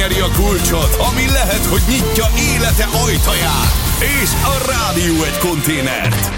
megnyeri a kulcsot, ami lehet, hogy nyitja élete ajtaját, és a Rádió egy konténert.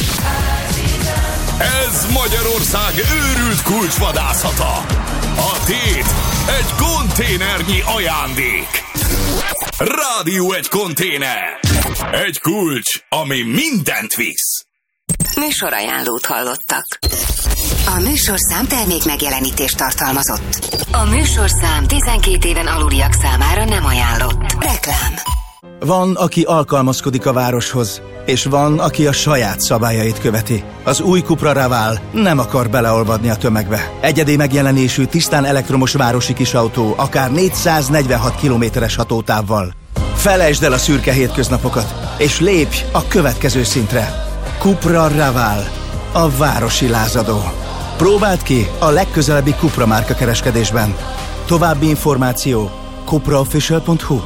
Ez Magyarország őrült kulcsvadászata. A tét egy konténernyi ajándék. Rádió egy konténer. Egy kulcs, ami mindent visz. Műsorajánlót hallottak. A műsorszám termék megjelenítést tartalmazott. A műsorszám 12 éven aluliak számára nem ajánlott. Reklám. Van, aki alkalmazkodik a városhoz, és van, aki a saját szabályait követi. Az új Cupra Raval nem akar beleolvadni a tömegbe. Egyedi megjelenésű, tisztán elektromos városi kisautó, akár 446 kilométeres hatótávval. Felejtsd el a szürke hétköznapokat, és lépj a következő szintre. Cupra Raval, a városi lázadó. Próbáld ki a legközelebbi Cupra márka kereskedésben. További információ cupraofficial.hu.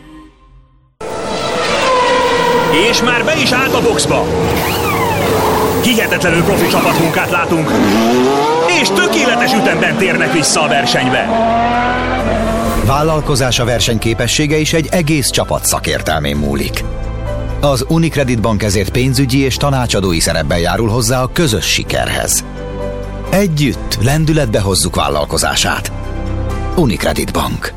És már be is állt a boxba. Hihetetlenül profi csapatmunkát látunk, és tökéletes ütemben térnek vissza a versenybe. Vállalkozása versenyképessége is egy egész csapat szakértelmén múlik. Az Unicredit Bank ezért pénzügyi és tanácsadói szerepben járul hozzá a közös sikerhez. Együtt lendületbe hozzuk vállalkozását. Unicredit Bank.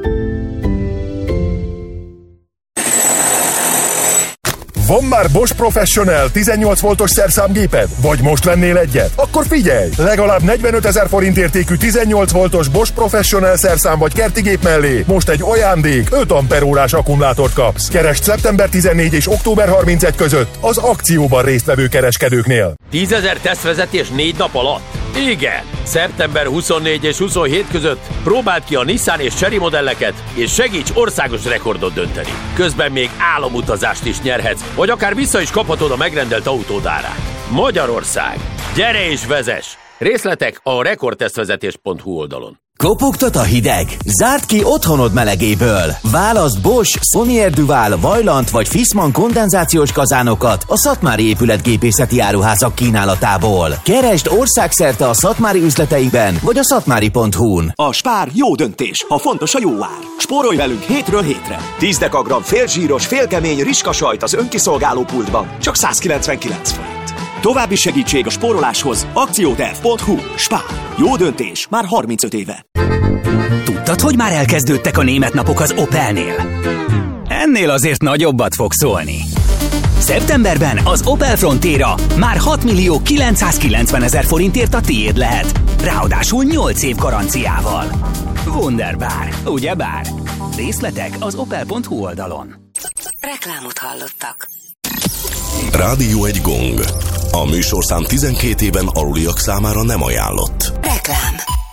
Van már Bosch Professional 18 voltos szerszámgéped? Vagy most vennél egyet? Akkor figyelj! Legalább 45 000 forint értékű 18 voltos Bosch Professional szerszám vagy kertigép mellé most egy ajándék 5 amperórás akkumulátort kapsz. Keresd szeptember 14 és október 31 között az akcióban résztvevő kereskedőknél. 10 000 tesztvezetés 4 nap alatt? Igen! Szeptember 24 és 27 között próbáld ki a Nissan és Chery modelleket, és segíts országos rekordot dönteni. Közben még álomutazást is nyerhetsz, vagy akár vissza is kaphatod a megrendelt autód árát. Magyarország! Gyere és vezess! Részletek a rekordtesztvezetés.hu oldalon. Kopogtat a hideg? Zárd ki otthonod melegéből! Válaszd Bosch, Sonier Duval, Vaillant vagy Fissmann kondenzációs kazánokat a Szatmári épületgépészeti áruházak kínálatából. Keresd országszerte a szatmári üzleteiben vagy a szatmári.hu-n. A Spár jó döntés, ha fontos a jó ár. Spórolj velünk hétről hétre. 10 dekagram félzsíros, félkemény rizskasajt az önkiszolgáló pultban, csak 199 forint. További segítség a spóroláshoz akcióterv.hu. Spár. Jó döntés már 35 éve. Tudtad, hogy már elkezdődtek a német napok az Opelnél? Ennél azért nagyobbat fog szólni. Szeptemberben az Opel Frontera már 6 990 000 forintért a tiéd lehet. Ráadásul 8 év garanciával. Wunderbar, ugyebár? Részletek az opel.hu oldalon. Reklámot hallottak. Rádió egy gong. A műsorszám 12 éven aluliak számára nem ajánlott. Reklám.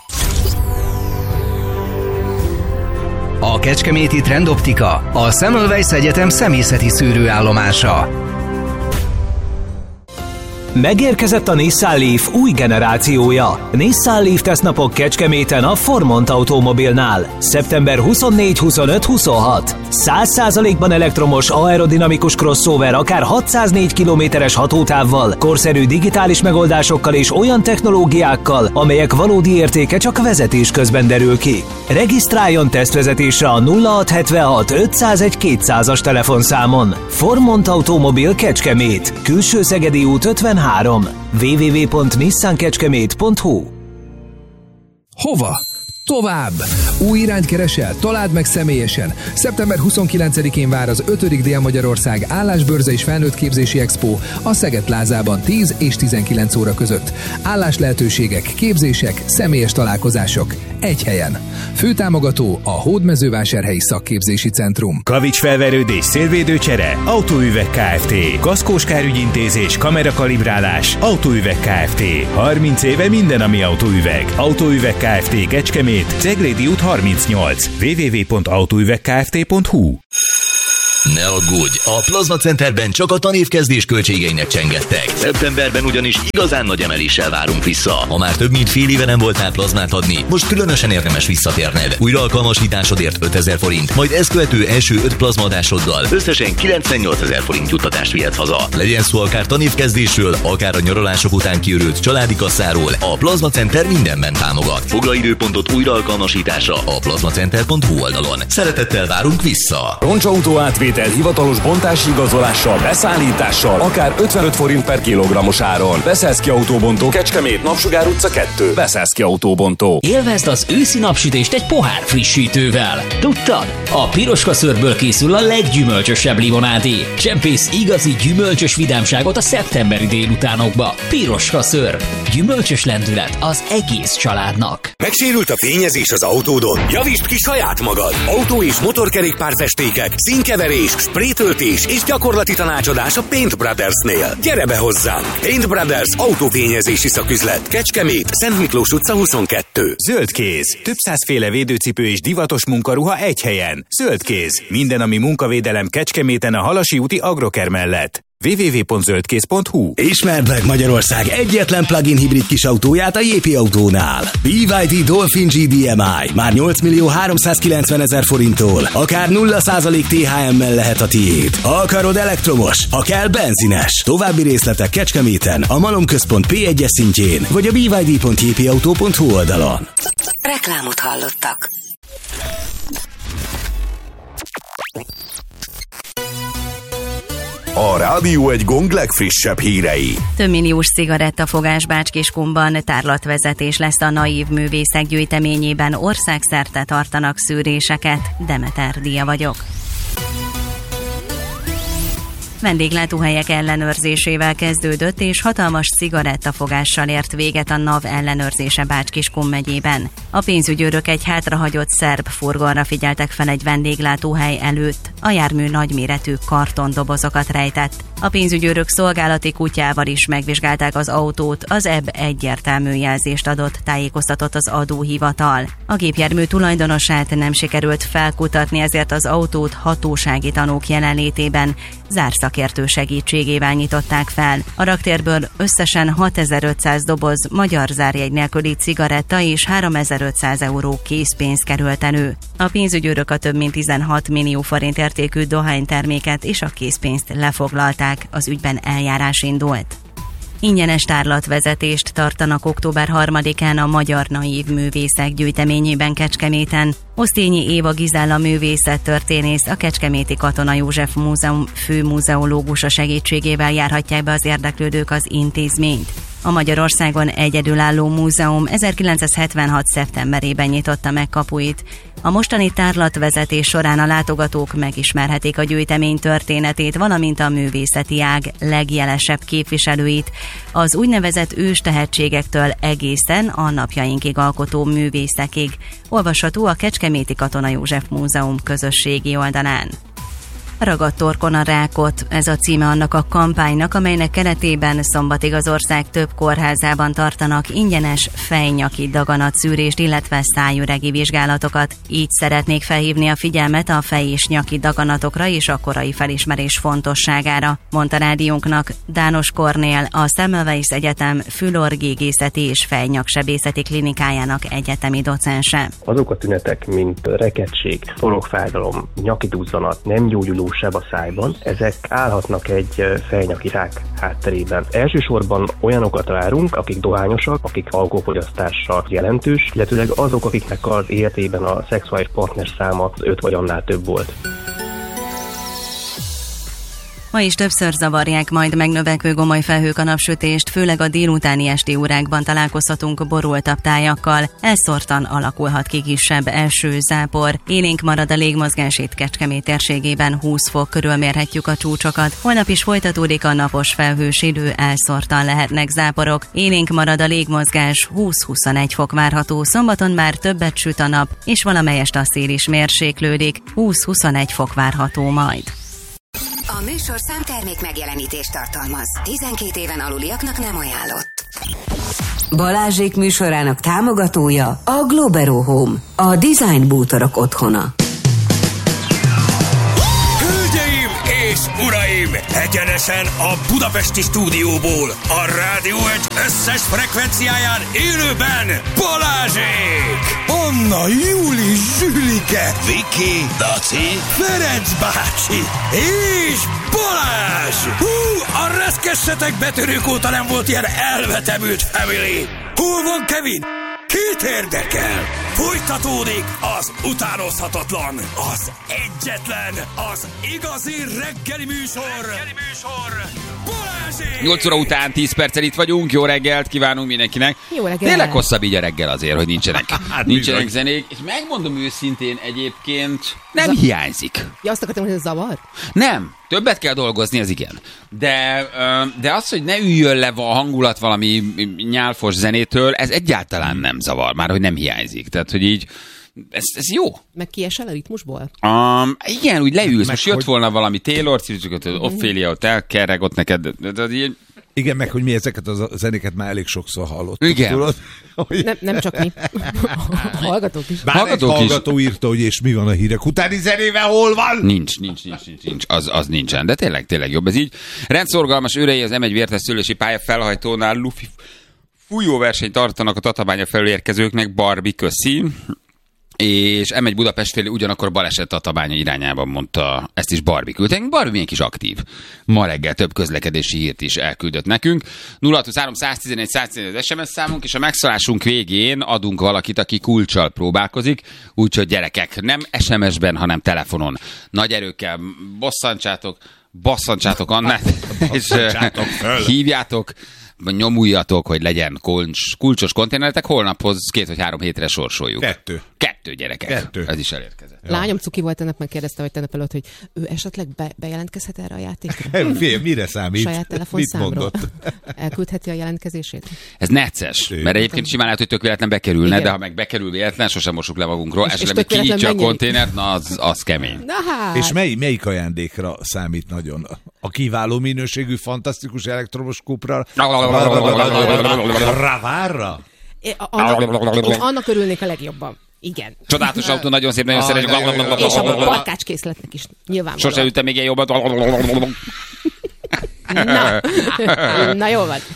A kecskeméti Trendoptika, a Semmelweis Egyetem személyzeti szűrőállomása. Megérkezett a Nissan Leaf új generációja. Nissan Leaf tesztnapok Kecskeméten a Formont Automobilnál. Szeptember 24-25-26. 100%-ban elektromos aerodinamikus crossover akár 604 kilométeres hatótávval, korszerű digitális megoldásokkal és olyan technológiákkal, amelyek valódi értéke csak vezetés közben derül ki. Regisztráljon tesztvezetésre a 0676 501 200-as telefonszámon. Formont Automobil Kecskemét, Külső Szegedi út 53. www.nissankecskemét.hu. Hova? Tovább! Új irányt keresel? Találd meg személyesen! Szeptember 29-én vár az 5. Dél-Magyarország állásbörze és felnőttképzési expo a Szeged plázában 10 és 19 óra között. Álláslehetőségek, képzések, személyes találkozások. Egy helyen. Főtámogató a Hódmezővásárhelyi Szakképzési Centrum. Kavicsfelverődés, szélvédőcsere, Autóüveg Kft. Kaszkós kárügyintézés, kamerakalibrálás, Autóüveg Kft. 30 éve minden, ami autóüveg. Autóüveg Kft. Kecskemét, Ceglédi út 38. www.autóüvegkft.hu. Ne aggódj, a Plazma Centerben csak a tanévkezdés költségeinek csengettek. Szeptemberben ugyanis igazán nagy emeléssel várunk vissza. Ha már több mint fél éve nem voltál plazmát adni, most különösen érdemes visszatérned. Újraalkalmasításodért 5000 forint, majd ezt követő első 5 plazmadásoddal összesen 98 000 forint juttatást vihetsz haza. Legyen szó akár tanévkezdésről, akár a nyaralások után kiürült családi kasszáról, a Plazma Center mindenben támogat. Foglalj időpontot újraalkalmasításra a plazmacenter.hu oldalon. Szeretettel várunk vissza! Roncsautó átvétel hivatalos bontási igazolással, beszállítással, akár 55 forint per kilogrammos áron. Beszeszki Autóbontó, Kecskemét, Napsugár utca 2. Beszeszki Autóbontó. Élvezd az őszi napsütést egy pohár frissítővel. Tudtad? A piroska szörből készül a leggyümölcsösebb limonádé. Csempész igazi gyümölcsös vidámságot a szeptemberi délutánokba. Piroska szörb. Gyümölcsös lendület az egész családnak. Megsérült a fényezés az autódon? Javítsd ki saját magad! Autó- és motorkerékpárfestékek, színkeverés, sprétöltés és gyakorlati tanácsadás a Paint Brothersnél. Gyere be hozzánk! Paint Brothers autófényezési szaküzlet. Kecskemét, Szent Miklós utca 22. Zöldkéz. Több százféle védőcipő és divatos munkaruha egy helyen. Zöldkéz. Minden, ami munkavédelem Kecskeméten a Halasi úti Agroker mellett. www.zöldkéz.hu. Ismerd meg Magyarország egyetlen plug-in hibrid kisautóját a JP Autónál. BYD Dolphin GDMI már 8.390.000 forinttól, akár 0% THM-mel lehet a tiéd. Ha akarod elektromos, ha kell benzines. További részletek Kecskeméten, a Malomközpont P1-es szintjén, vagy a byd.jpautó.hu oldalon. Reklámot hallottak. A Rádió egy Gong legfrissebb hírei. Több milliós cigarettafogás Bács-Kiskunban, tárlatvezetés lesz a Naív Művészek gyűjteményében, országszerte tartanak szűréseket. Demeter Dia vagyok. Vendéglátóhelyek ellenőrzésével kezdődött, és hatalmas cigarettafogással ért véget a NAV ellenőrzése Bács-Kiskun megyében. A pénzügyőrök egy hátrahagyott szerb furgonra figyeltek fel egy vendéglátóhely előtt. A jármű nagyméretű kartondobozokat rejtett. A pénzügyőrök szolgálati kutyával is megvizsgálták az autót, az EB egyértelmű jelzést adott, tájékoztatott az adóhivatal. A gépjármű tulajdonosát nem sikerült felkutatni, ezért az autót hatósági tanúk jelenlétében zárszakértő segítségével nyitották fel. A raktérből összesen 6500 doboz magyar zárjegy nélküli cigaretta és 3500 euró készpénz került elő. A pénzügyőrök a több mint 16 millió forint értékű dohányterméket és a készpénzt lefoglalták, az ügyben eljárás indult. Ingyenes tárlatvezetést tartanak október 3-án a Magyar Naív Művészek gyűjteményében Kecskeméten. Osztényi Éva Gizella művészettörténész, a Kecskeméti Katona József Múzeum főmuzeológusa segítségével járhatják be az érdeklődők az intézményt. A Magyarországon egyedülálló múzeum 1976. szeptemberében nyitotta meg kapuit. A mostani tárlatvezetés során a látogatók megismerhetik a gyűjtemény történetét, valamint a művészeti ág legjelesebb képviselőit, az úgynevezett ős tehetségektől egészen a napjainkig alkotó művészekig. Olvasható a Kecskeméti Katona József Múzeum közösségi oldalán. Ragadt torkon a rákot, ez a címe annak a kampánynak, amelynek keretében szombatig az ország több kórházában tartanak ingyenes fejnyaki daganatszűrést, illetve szájüregi vizsgálatokat. Így szeretnék felhívni a figyelmet a fej- és nyaki daganatokra és a korai felismerés fontosságára, mondta rádiónknak Dános Kornél, a Semmelweis Egyetem fülorgégészeti és fejnyaksebészeti klinikájának egyetemi docense. Azok a tünetek, mint rekedtség, torokfájdalom, nyaki duzzanat, nem gyógyuló seb a szájban, ezek állhatnak egy fejnyaki rák hátterében. Elsősorban olyanokat várunk, akik dohányosak, akik alkoholfogyasztása jelentős, illetőleg azok, akiknek az életében a szexuális partner száma 5 vagy annál több volt. Ma is többször zavarják majd megnövekvő gomoly felhők a napsütést, főleg a délutáni esti órákban találkozhatunk borultabb tájakkal. Elszórtan alakulhat ki kisebb eső, zápor. Élénk marad a légmozgás, itt Kecskemét térségében 20 fok körül mérhetjük a csúcsokat. Holnap is folytatódik a napos felhős idő, elszórtan lehetnek záporok. Élénk marad a légmozgás, 20-21 fok várható. Szombaton már többet süt a nap, és valamelyest a szél is mérséklődik. 20-21 fok várható majd. A műsorszám termék megjelenítést tartalmaz. 12 éven aluliaknak nem ajánlott. Balázsék műsorának támogatója a Globero Home, a design bútorok otthona. Hölgyeim és uraim, egyenesen a budapesti stúdióból, a Rádió Egy összes frekvenciáján élőben Balázsék! Anna, Júli, Zsülike, Viki, Daci, Ferenc bácsi és Balázs! Hú, a reszkessetek betörők óta nem volt ilyen elvetemült family! Hol van Kevin? Kit érdekel? Folytatódik az utánozhatatlan, az egyetlen, az igazi reggeli műsor. Balázsék! 8 óra után 10 perccel itt vagyunk, jó reggelt kívánunk mindenkinek. Jó reggelt. Tényleg hosszabb így a reggel azért, hogy nincsenek zenék. És megmondom őszintén egyébként, nem hiányzik. Ja, azt akartam, hogy ez zavar? Nem, többet kell dolgozni, az igen. De az, hogy ne üljön le a hangulat valami nyálfos zenétől, ez egyáltalán nem zavar, már hogy nem hiányzik. Tehát, hogy így, ez jó. Meg kiesel a ritmusból? Igen, úgy leülsz, most jött volna valami Taylor, Ophelia, ott elkerreg ott neked. Igen, meg hogy mi ezeket a zenéket már elég sokszor hallottuk. Igen. Tudod? Nem csak mi. Hallgatók is. Bár egy hallgató írta, hogy és mi van a hírek utáni zenével, hol van? Nincs. Az nincsen, de tényleg jobb ez így. Rendszorgalmas őrei az M1 vértes szülési pálya felhajtónál lufi fújóversenyt tartanak a Tatabánya felől érkezőknek, Barbie, köszi. És M1 Budapest fél ugyanakkor baleset Tatabánya irányában, mondta, ezt is Barbie küldte. Barbie milyen kis aktív. Ma reggel több közlekedési hírt is elküldött nekünk. 0623 111 111 az SMS számunk, és a megszállásunk végén adunk valakit, aki kulccsal próbálkozik, úgyhogy gyerekek, nem SMS-ben, hanem telefonon. Nagy erőkkel basszantsátok Annát, és hívjátok, nyomuljatok, hogy legyen kulcsos konténeretek, holnaphoz 2 vagy 3 hétre sorsoljuk. 2 gyerekek. 2. Ez is elérkezett. Lányom cuki volt, ennek megkérdezte, hogy tegnap előtt, hogy ő esetleg bejelentkezhet erre a játékra? Mire számít? Saját telefonszámról. Elküldheti a jelentkezését? Ez necces, mert egyébként simán lehet, hogy tök véletlen bekerülne, igen. De ha meg bekerül véletlen, sosem mossuk le magunkról, esetleg meg kinyitja a konténert, na az kemény. Na hát. És melyik ajándékra számít nagyon? A kiváló minőségű, fantasztikus elektromos Cupra? Ravárra? Annak örülnék a legjobban. Igen. Csodálatos autó, nagyon szép, nagyon szeretjük. És a parkácskészletnek is nyilvánvalóan. Sose ültem még ilyen jobban. Na jó van.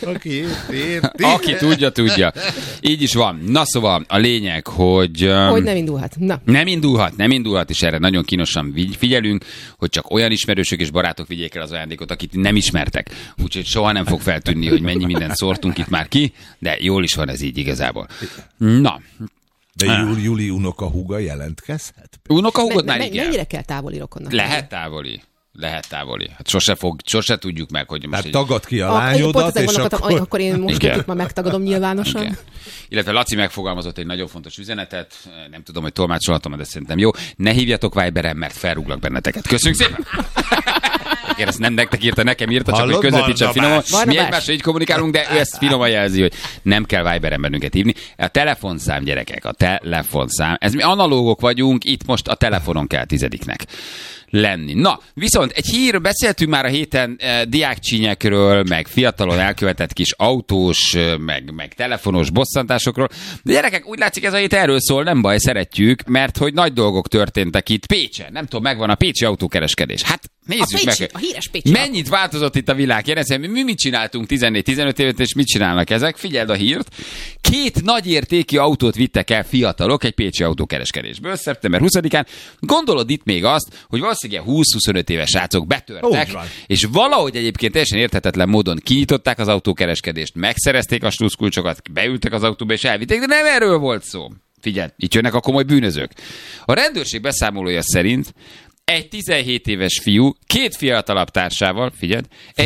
Aki tudja. Így is van. Na szóval a lényeg, hogy... Hogy nem indulhat. Na. Nem indulhat, és erre nagyon kínosan figyelünk, hogy csak olyan ismerősök és barátok vigyék el az ajándékot, akit nem ismertek. Úgyhogy soha nem fog feltűnni, hogy mennyi mindent szórtunk itt már ki, de jól is van ez így igazából. Na. De Júli unokahúga jelentkezhet? Unokahúgot már igen. Mennyire kell távoli rokonnak? Lehet távoli. Hát sose tudjuk meg, hogy most... Hát tagad ki a lányodat, és akkor én most itt már megtagadom nyilvánosan. Igen. Illetve Laci megfogalmazott egy nagyon fontos üzenetet, nem tudom, hogy tolmácsolhatom, de szerintem jó. Ne hívjatok Viberen, mert felrúglak benneteket. Köszönjük szépen! Én ezt nem nektek írta, nekem írta, csak hogy közvetítsem finoman. Mi egymásra így kommunikálunk, de ő ezt finoman jelzi, hogy nem kell Viberen bennünket hívni. A telefonszám, gyerekek, a telefonszám. Ez mi analógok vagyunk, itt most a telefonon kell 10-nek lenni. Na, viszont egy hír, beszéltünk már a héten diákcsínyekről, meg fiatalon elkövetett kis autós, meg telefonos bosszantásokról. De gyerekek, úgy látszik, ez a hét erről szól, nem baj, szeretjük, mert hogy nagy dolgok történtek itt Pécsen. Nem tudom, megvan a pécsi autókereskedés. Hát nézzük meg. A híres pécsi. Mennyit változott itt a világ? Kérdezem, mi mit csináltunk 14-15 évet, és mit csinálnak ezek? Figyeld a hírt. 2 nagyértékű autót vittek el fiatalok egy pécsi autókereskedésből szeptember 20-án. Gondolod itt még azt, hogy valószínűleg 20-25 éves srácok betörtek, és valahogy egyébként teljesen érthetetlen módon kinyitották az autókereskedést, megszerezték a sluszkulcsokat, beültek az autóba és elvitték, de nem erről volt szó. Figyelj, itt jönnek a komoly bűnözők. A rendőrség beszámolója szerint egy 17 éves fiú, 2 fiatalabb társával, figyeld,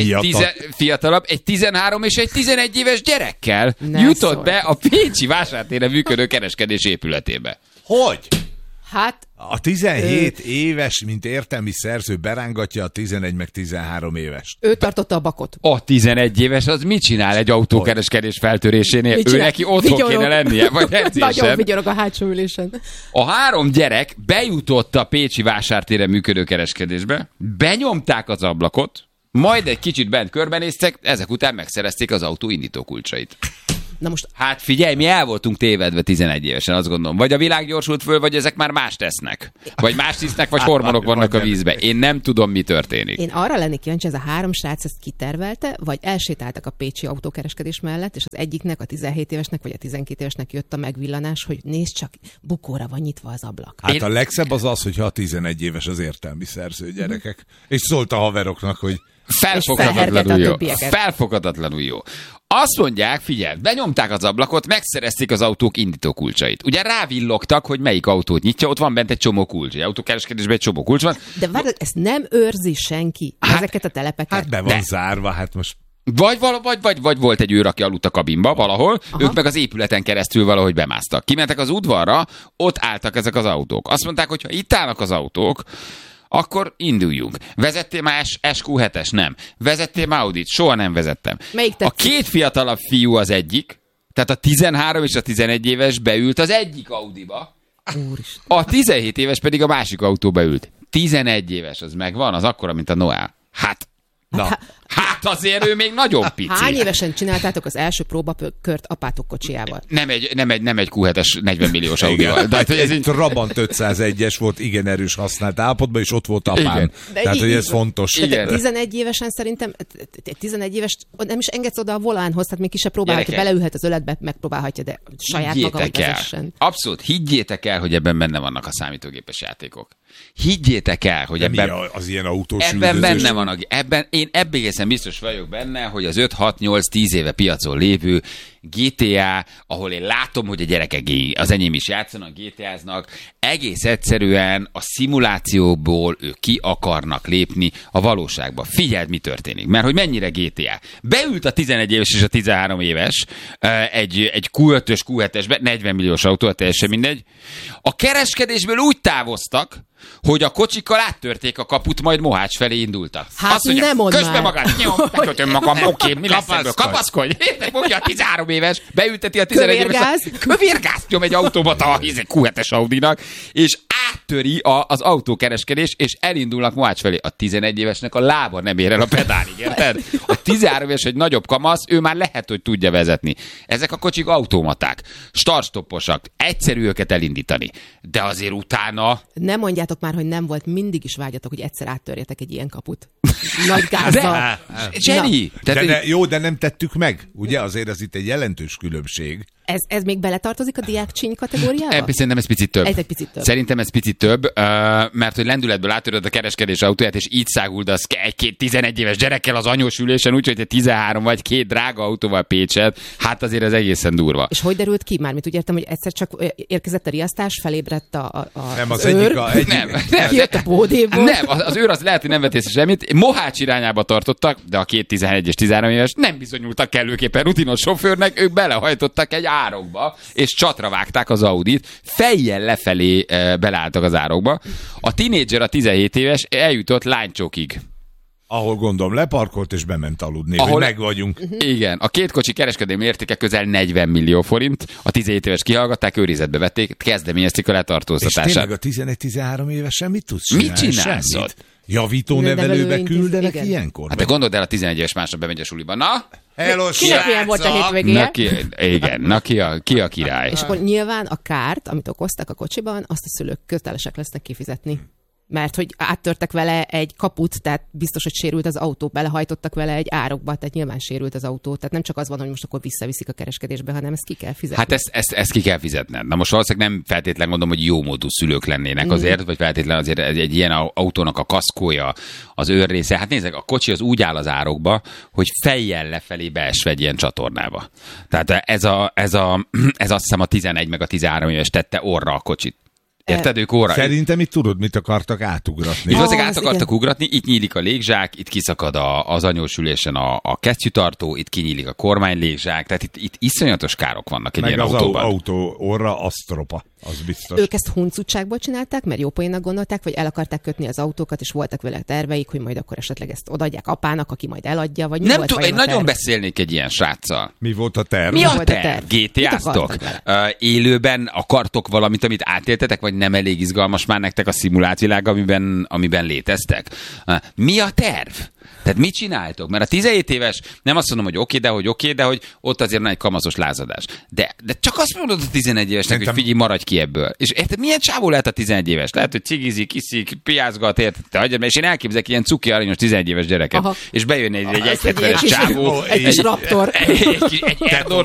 egy 13 és egy 11 éves gyerekkel jutott be a pécsi vásártéren működő kereskedés épületébe. Hogy? Hát... A 17 éves, mint értelmi szerző berángatja a 11 meg 13 éves. Ő tartotta a bakot. A 11 éves az mit csinál egy autókereskedés feltörésénél? Ő neki otthon kéne lennie? Vagy nagyon vigyorog a hátsó ülésen. A 3 gyerek bejutott a pécsi vásártéren működő kereskedésbe, benyomták az ablakot, majd egy kicsit bent körbenéztek, ezek után megszerezték az autó indítókulcsait. Na most... Hát figyelj, mi el voltunk tévedve 11 évesen, azt gondolom. Vagy a világ gyorsult föl, vagy ezek már más tesznek. Vagy más tisznek, vagy hormonok vannak a vízbe. Én nem tudom, mi történik. Én arra lennék kíváncsi, ez a 3 srác ezt kitervelte, vagy elsétáltak a pécsi autókereskedés mellett, és az egyiknek, a 17 évesnek, vagy a 12 évesnek jött a megvillanás, hogy nézd csak, bukóra van nyitva az ablak. Hát a legszebb az, hogyha a 11 éves az értelmi szerző gyerekek. És szólt a haveroknak, hogy Felfoghatatlanul jó. Azt mondják, figyelj, benyomták az ablakot, megszerezték az autók indítókulcsait. Ugye rávillogtak, hogy melyik autót nyitja, ott van bent egy csomó kulcs. Egy autókereskedésben egy csomó kulcs van. De várj, ezt nem őrzi senki, ezeket a telepeket. Hát be van zárva, hát most... Vagy volt egy őr, aki aludt a kabinba valahol, ők meg az épületen keresztül valahogy bemásztak. Kimentek az udvarra, ott álltak ezek az autók. Azt mondták, hogy ha itt állnak az autók, akkor induljunk. Vezettél már SQ7-es? Nem. Vezettél már Audit? Soha nem vezettem. A 2 fiatalabb fiú az egyik, tehát a 13 és a 11 éves beült az egyik Audiba, a 17 éves pedig a másik autóba ült. 11 éves, az megvan, az akkora, mint a Noel. Hát azért ő még nagyon pici. Hány évesen csináltátok az első próbakört apátok kocsijával? Nem egy Q7-es 40 milliós Audival. Hát egy Trabant 501-es volt igen erős használt állapotban, és ott volt apám. Tehát, hogy ez fontos. Igen. 11 évesen szerintem, 11 éves nem is engedsz oda a volánhoz, tehát még ki se próbálhatja, beleülhet az öletbe, megpróbálhatja, de saját maga, hogy vezessen. Abszolút, higgyétek el, hogy ebben benne vannak a számítógépes játékok. Higgyétek el, hogy ebben az ilyen autós ebben benne van, én ebben egészen biztos vagyok benne, hogy az 5-6-8-10 éve piacon lévő GTA, ahol én látom, hogy a gyerekek, az enyém is játszanak, GTA-znak, egész egyszerűen a szimulációból ők ki akarnak lépni a valóságba. Figyeld, mi történik, mert hogy mennyire GTA. Beült a 11 éves és a 13 éves egy Q5-ös, Q7-esbe, 40 milliós autó, teljesen mindegy. A kereskedésből úgy távoztak, hogy a kocsikkal áttörték a kaput, majd Mohács felé indultak. Hát azt mondja, nem mondd közben már. Magad, megkötöm magam, oké, mi lesz ebből? Kapaszkodj! Mondja a 13 éves, beülteti a 11 éves. Kövérgáz nyom egy automata a Q7-es Audinak, és áttöri az autókereskedés, és elindulnak Mohács felé. A 11 évesnek a lába nem ér el a pedálig, érted? A 13 éves egy nagyobb kamasz, ő már lehet, hogy tudja vezetni. Ezek a kocsik automaták, start-stopposak, egyszerű őket elindítani, de azért utána... Nem mondjátok már, hogy nem volt, mindig is vágyatok, hogy egyszer áttörjetek egy ilyen kaput. Nagy gázzal. Zseni! De nem tettük meg, ugye? Azért ez itt egy jelentős különbség. Ez még beletartozik a diákcsíny kategóriába? Szerintem ez picit több. Ez egy picit több. Szerintem ez picit több, mert hogy lendületből átöröd a kereskedés autóját, és így száguldasz egy-két 11 éves gyerekkel az anyós ülésen, úgyhogy egy 13 vagy 2 drága autóval Pécset, hát azért ez egészen durva. És hogy derült ki? Mármint úgy értem, hogy egyszer csak érkezett a riasztás, felébredt nem, az őr. Nem. Kijött a bódéból. Nem, az őr az lehet, hogy nem vett észre semmit. Mohács irányába tartottak, de a 2 11 és 13 éves nem bizonyultak kellőképpen rutinos sofőrnek, ők belehajtottak egy árokba, és csatra vágták az Audit, fejjel lefelé beleálltak az árokba. A tinédzser, a 17 éves eljutott lánycsókig. Ahol gondolom leparkolt és bement aludni, ahol meg vagyunk. Igen, a 2 kocsi kereskedelmi értéke közel 40 millió forint, a 17 éves kihallgatták, őrizetbe vették, kezdeményezték a letartóztatását. És tényleg a 13 évesen mit tudsz csinálni? Mit csinálsz ott? Javító nevelőbe küldenek igen. Ilyenkor? Hát te gondold el, a 11 éves másnap bemegy a suliba. Na? Hello, kinek milyen volt a hétvégéje? Ki a király? És akkor nyilván a kárt, amit okoztak a kocsiban, azt a szülők kötelesek lesznek kifizetni. Mert hogy áttörtek vele egy kaput, tehát biztos, hogy sérült az autó, belehajtottak vele egy árokba, tehát nyilván sérült az autó. Tehát nem csak az van, hogy most akkor visszaviszik a kereskedésbe, hanem ezt ki kell fizetni. Hát ezt ki kell fizetned. Na most valószínűleg nem feltétlenül gondolom, hogy jó módú szülők lennének azért, vagy feltétlenül azért egy ilyen autónak a kaszkója, az őrrésze. Hát nézzek, a kocsi az úgy áll az árokba, hogy fejjel lefelé beesve egy ilyen csatornába. Tehát ez azt hiszem a 11 meg a 13 éves tette orra a kocsit. Érted, ők óra? Szerintem itt tudod, mit akartak átugratni. És azért át akartak ugratni, itt nyílik a légzsák, itt kiszakad az anyós ülésen a kesztyűtartó, itt kinyílik a kormánylégzsák, tehát itt iszonyatos károk vannak egy meg ilyen az autóban. autó orra asztropa, az biztos. Ők ezt huncutságból csinálták, mert jó poénnak gondolták, vagy el akarták kötni az autókat, és voltak vele terveik, hogy majd akkor esetleg ezt odaadják apának, aki majd eladja, vagy mi nem volt tudom, én nagyon beszélnék egy ilyen sráccal. Mi volt a terv? Mi a terv? GTA-ztok? Élőben akartok valamit, amit átéltetek, vagy nem elég izgalmas már nektek a szimulált világ, amiben léteztek? Mi a terv? Tehát mit csináltok? Mert a 17 éves, nem azt mondom, hogy oké, de hogy ott azért van egy kamaszos lázadás. De csak azt mondod a 11 évesnek, hogy figyelj, maradj ki ebből. És érted, milyen csávó lehet a 11 éves? Lehet, hogy cigizik, iszik, piázgat, érted? És én elképzelek ilyen cuki aranyos 11 éves gyereket. Aha. És bejönne egy 1,70-es csávó. Egy kis raptor. Egy